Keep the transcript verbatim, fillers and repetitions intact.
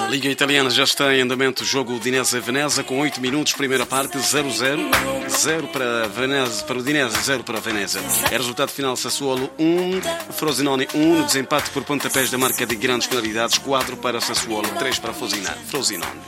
Liga Italiana já está em andamento o jogo Udinese-Veneza com oito minutos, primeira parte, zero zero. zero para, Veneza, para o Udinese, zero para a Veneza. É resultado final: Sassuolo um, Frosinone um, no desempate por pontapés da marca de grandes penalidades, quatro para Sassuolo, três para Frosinone.